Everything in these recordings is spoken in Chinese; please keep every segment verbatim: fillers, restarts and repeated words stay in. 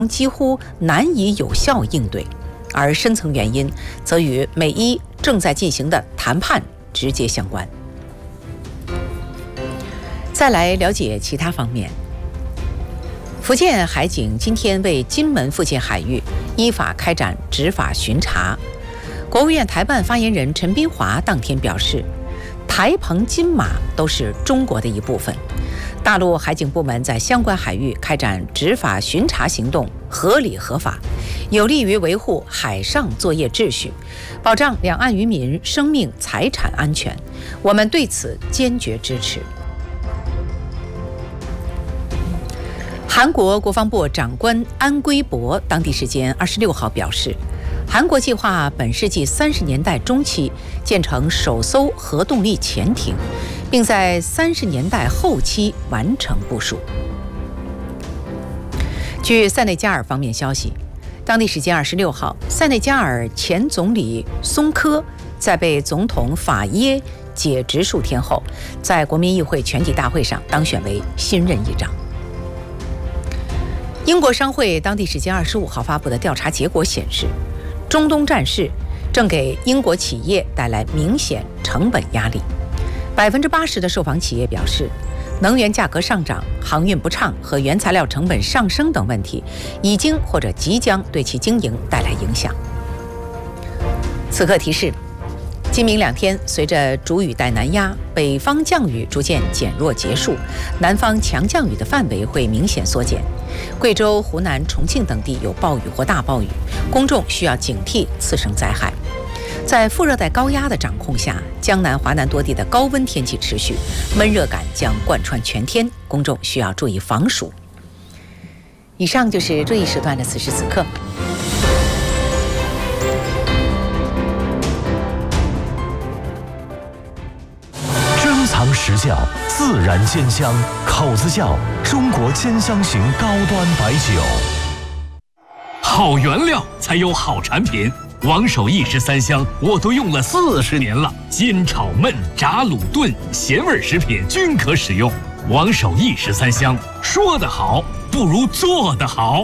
几乎难以有效应对，而深层原因则与美伊正在进行的谈判直接相关。再来了解其他方面。福建海警今天为金门附近海域依法开展执法巡查。国务院台办发言人陈斌华当天表示，台澎金马都是中国的一部分，大陆海警部门在相关海域开展执法巡查行动合理合法，有利于维护海上作业秩序，保障两岸渔民生命财产安全，我们对此坚决支持。韩国国防部长官安圭博当地时间二十六号表示，韩国计划本世纪三十年代中期建成首艘核动力潜艇，并在三十年代后期完成部署。据塞内加尔方面消息，当地时间二十六号，塞内加尔前总理松科在被总统法耶解职数天后，在国民议会全体大会上当选为新任议长。英国商会当地时间二十五号发布的调查结果显示，中东战事正给英国企业带来明显成本压力。百分之八十的受访企业表示，能源价格上涨、航运不畅和原材料成本上升等问题，已经或者即将对其经营带来影响。此刻提示，今明两天，随着主雨带南压，北方降雨逐渐减弱结束，南方强降雨的范围会明显缩减。贵州、湖南、重庆等地有暴雨或大暴雨，公众需要警惕次生灾害。在副热带高压的掌控下，江南、华南多地的高温天气持续，闷热感将贯穿全天，公众需要注意防暑。以上就是这一时段的此时此刻。 珍藏实窖，自然鲜香，口子窖中国兼香型高端白酒。 好原料才有好产品。王守义十三香我都用了四十年了，煎炒焖炸卤炖咸味食品均可使用。王守义十三香，说得好不如做得好。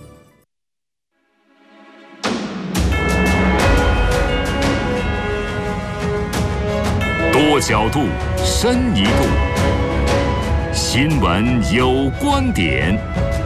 多角度，深一度。新闻有观点。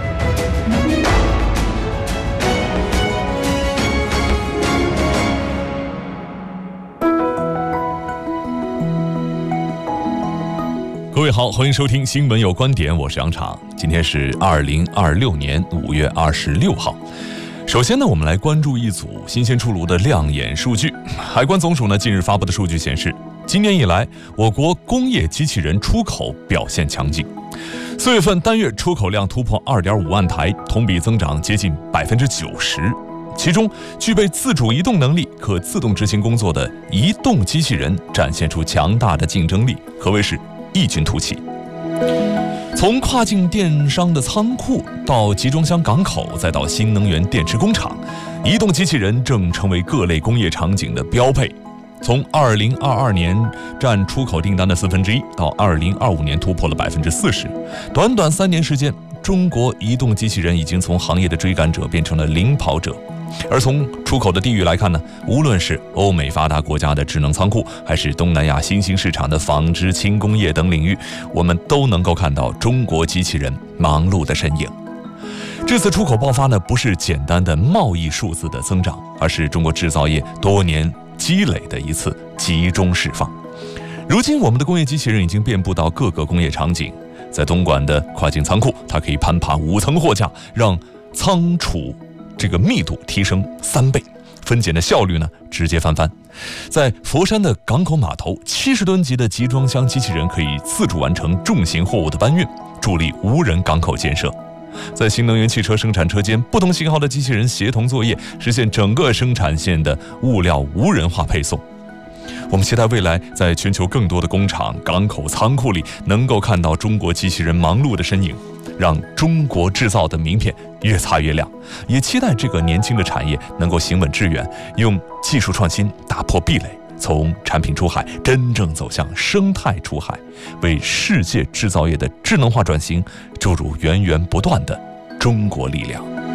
各位好，欢迎收听新闻有观点，我是杨昶。今天是二零二六年五月二十六号。首先呢，我们来关注一组新鲜出炉的亮眼数据。海关总署呢近日发布的数据显示，今年以来，我国工业机器人出口表现强劲。四月份单月出口量突破 二点五万台，同比增长接近百分之九十。其中，具备自主移动能力、可自动执行工作的移动机器人展现出强大的竞争力，可谓是异军突起。从跨境电商的仓库到集装箱港口，再到新能源电池工厂，移动机器人正成为各类工业场景的标配。从二零二二年占出口订单的四分之一，到二零二五年突破了百分之四十，短短三年时间，中国移动机器人已经从行业的追赶者变成了领跑者。而从出口的地域来看呢，无论是欧美发达国家的智能仓库，还是东南亚新兴市场的纺织、轻工业等领域，我们都能够看到中国机器人忙碌的身影。这次出口爆发呢，不是简单的贸易数字的增长，而是中国制造业多年积累的一次集中释放。如今我们的工业机器人已经遍布到各个工业场景，在东莞的跨境仓库，它可以攀爬五层货架，让仓储这个密度提升三倍，分拣的效率呢直接翻番。在佛山的港口码头，七十吨级的集装箱机器人可以自主完成重型货物的搬运，助力无人港口建设。在新能源汽车生产车间，不同型号的机器人协同作业，实现整个生产线的物料无人化配送。我们期待未来在全球更多的工厂、港口、仓库里，能够看到中国机器人忙碌的身影，让中国制造的名片越擦越亮。也期待这个年轻的产业能够行稳致远，用技术创新打破壁垒，从产品出海真正走向生态出海，为世界制造业的智能化转型注入源源不断的中国力量。